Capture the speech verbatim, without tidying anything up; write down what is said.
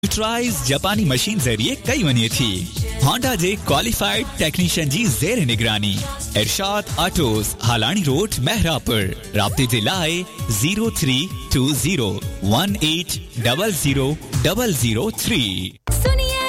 Tries जापानी machine जरिए कई वनी थी होंडा जे क्वालिफाइड टेक्नीशियन जी ज़ेर निगरानी इरशाद ऑटोस हालानी रोड महरापुर राब्ते जे लाए zero three to zero one eight double zero double zero three.